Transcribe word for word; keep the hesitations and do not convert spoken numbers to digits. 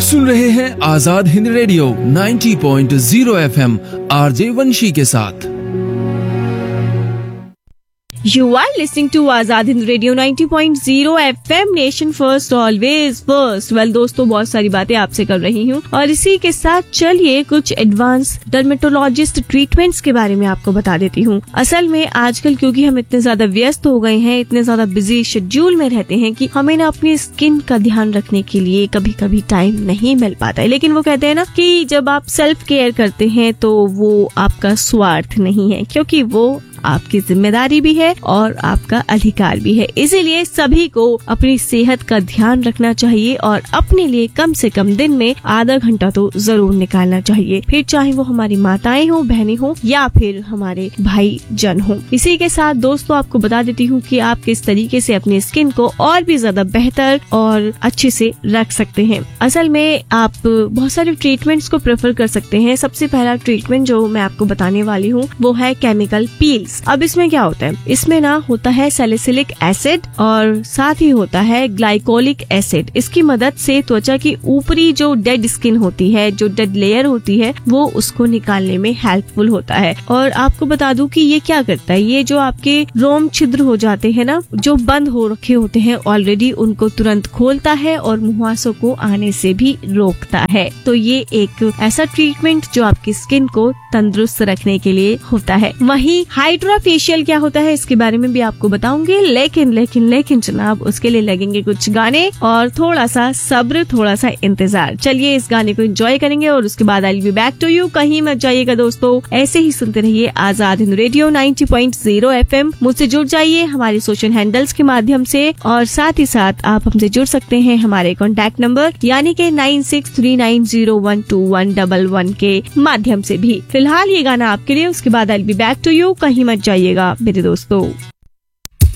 सुन रहे हैं आजाद हिंद रेडियो नब्बे पॉइंट शून्य एफएम आरजे वंशी के साथ। You are listening to Azad Hind Radio नब्बे पॉइंट शून्य F M Nation First Always First। Well दोस्तों, बहुत सारी बातें आपसे कर रही हूँ और इसी के साथ चलिए कुछ एडवांस डर्मेटोलॉजिस्ट ट्रीटमेंट्स के बारे में आपको बता देती हूँ। असल में आजकल क्योंकि हम इतने ज्यादा व्यस्त हो गए हैं, इतने ज्यादा बिजी शेड्यूल में रहते हैं कि हमें ना अपनी स्किन का ध्यान रखने के लिए कभी कभी टाइम नहीं मिल पाता है। लेकिन वो कहते हैं ना कि जब आप सेल्फ केयर करते हैं तो वो आपका स्वार्थ नहीं है, क्योंकि वो आपकी जिम्मेदारी भी है और आपका अधिकार भी है। इसीलिए सभी को अपनी सेहत का ध्यान रखना चाहिए और अपने लिए कम से कम दिन में आधा घंटा तो जरूर निकालना चाहिए, फिर चाहे वो हमारी माताएं हो, बहनें हो या फिर हमारे भाई जन हो। इसी के साथ दोस्तों आपको बता देती हूँ कि आप किस तरीके से अपनी स्किन को और भी ज्यादा बेहतर और अच्छे से रख सकते हैं। असल में आप बहुत सारे ट्रीटमेंट्स को प्रेफर कर सकते हैं। सबसे पहला ट्रीटमेंट जो मैं आपको बताने वाली हूँ वो है केमिकल पील। अब इसमें क्या होता है, इसमें ना होता है सैलिसिलिक एसिड और साथ ही होता है ग्लाइकोलिक एसिड। इसकी मदद से त्वचा की ऊपरी जो डेड स्किन होती है, जो डेड लेयर होती है, वो उसको निकालने में हेल्पफुल होता है। और आपको बता दूं कि ये क्या करता है, ये जो आपके रोम छिद्र हो जाते हैं ना, जो बंद हो रखे होते हैं ऑलरेडी, उनको तुरंत खोलता है और मुहासों को आने से भी रोकता है। तो ये एक ऐसा ट्रीटमेंट जो आपकी स्किन को तंदुरुस्त रखने के लिए होता है। वहीं हाइड्रा फेशियल क्या होता है इसके बारे में भी आपको बताऊंगी, लेकिन लेकिन लेकिन जनाब उसके लिए लगेंगे कुछ गाने और थोड़ा सा सब्र, थोड़ा सा इंतजार। चलिए इस गाने को एंजॉय करेंगे और उसके बाद I will be back to you. कहीं मत जाइएगा दोस्तों, ऐसे ही सुनते रहिए आजाद हिंद रेडियो नब्बे पॉइंट शून्य एफएम। मुझसे जुड़ जाइए हमारे सोशल हैंडल्स के माध्यम से और साथ ही साथ आप हमसे जुड़ सकते हैं हमारे कॉन्टैक्ट नंबर यानी के nine six three nine zero one two one double one के माध्यम से भी। फिलहाल ये गाना आपके लिए, उसके बाद I will be back to you. कहीं मत जाइएगा मेरे दोस्तों।